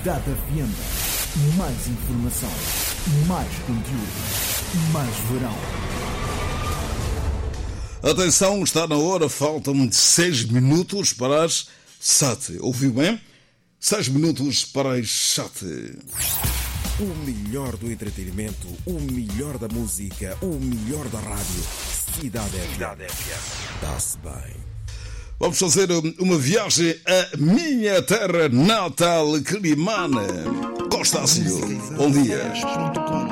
Cidade FM. Mais informação, mais conteúdo, mais verão. Atenção, está na hora, faltam 6 minutos para as 7. Ouviu bem? 6 minutos para as 7. O melhor do entretenimento, o melhor da música, o melhor da rádio. Cidade FM. Dá-se bem. Vamos fazer uma viagem à minha terra natal, Climane. Costácio, bom dia.